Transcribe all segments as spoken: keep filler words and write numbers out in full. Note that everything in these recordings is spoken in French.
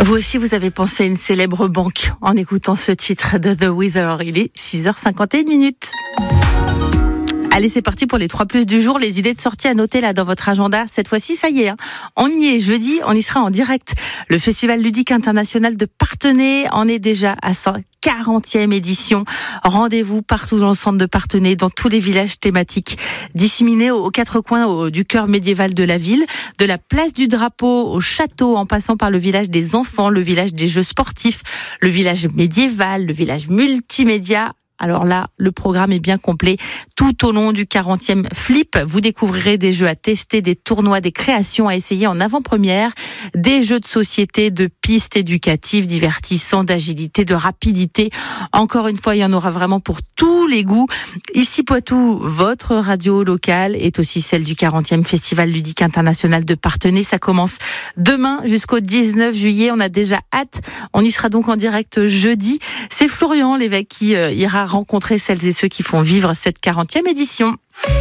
Vous aussi, vous avez pensé à une célèbre banque en écoutant ce titre de The Weather. Il est six heures cinquante et une minutes. Allez, c'est parti pour les trois plus du jour. Les idées de sortie à noter là dans votre agenda. Cette fois-ci, ça y est, hein. On y est. Jeudi, on y sera en direct. Le Festival ludique international de Parthenay en est déjà à sa quarantième édition. Rendez-vous partout dans le centre de Parthenay, dans tous les villages thématiques, disséminés aux quatre coins au, du cœur médiéval de la ville, de la place du drapeau au château, en passant par le village des enfants, le village des jeux sportifs, le village médiéval, le village multimédia. Alors là, le programme est bien complet. Tout au long du quarantième Flip, vous découvrirez des jeux à tester, des tournois, des créations à essayer en avant-première, des jeux de société, de pistes éducatives, divertissants, d'agilité, de rapidité. Encore une fois, il y en aura vraiment pour tous les goûts. Ici Poitou, votre radio locale est aussi celle du quarantième Festival ludique international de Parthenay. Ça commence demain jusqu'au dix-neuf juillet. On a déjà hâte. On y sera donc en direct jeudi. C'est Florian Lévesque qui euh, ira rencontrer celles et ceux qui font vivre cette quarantième édition.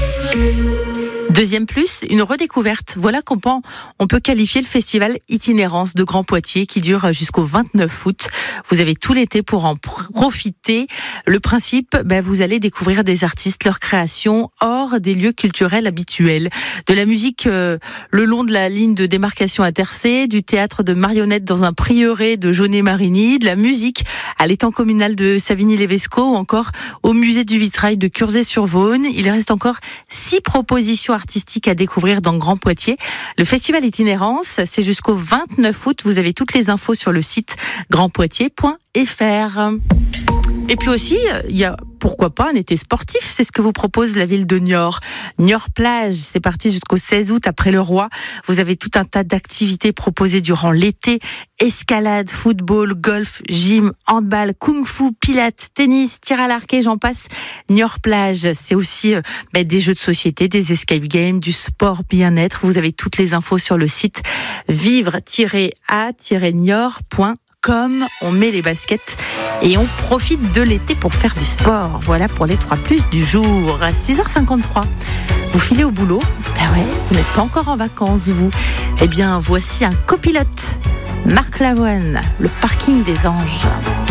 Deuxième plus, une redécouverte. Voilà qu'on peut, on peut qualifier le festival Itinérance de Grand Poitiers qui dure jusqu'au vingt-neuf août. Vous avez tout l'été pour en profiter. Le principe, ben, vous allez découvrir des artistes, leurs créations hors des lieux culturels habituels. De la musique euh, le long de la ligne de démarcation à Tercé, du théâtre de marionnettes dans un prieuré de Jaunet-Marigny, de la musique à l'étang communal de Savigny-Levesco ou encore au musée du vitrail de Curzay-sur-Vaune. Il reste encore six propositions artistiques à découvrir dans Grand Poitiers. Le festival Itinérance, c'est jusqu'au vingt-neuf août. Vous avez toutes les infos sur le site grand poitiers point f r. Et puis aussi, il y a pourquoi pas un été sportif, c'est ce que vous propose la ville de Niort. Niort Plage, c'est parti jusqu'au seize août après le Roi. Vous avez tout un tas d'activités proposées durant l'été. Escalade, football, golf, gym, handball, kung-fu, pilates, tennis, tir à l'arc et j'en passe. Niort Plage, c'est aussi euh, bah, des jeux de société, des escape games, du sport bien-être. Vous avez toutes les infos sur le site vivre tiret a tiret niort point com. On met les baskets et on profite de l'été pour faire du sport. Voilà pour les trois plus du jour. À six heures cinquante-trois. Vous filez au boulot? Ben ouais, vous n'êtes pas encore en vacances, vous. Eh bien, voici un copilote. Marc Lavoine, le parking des anges.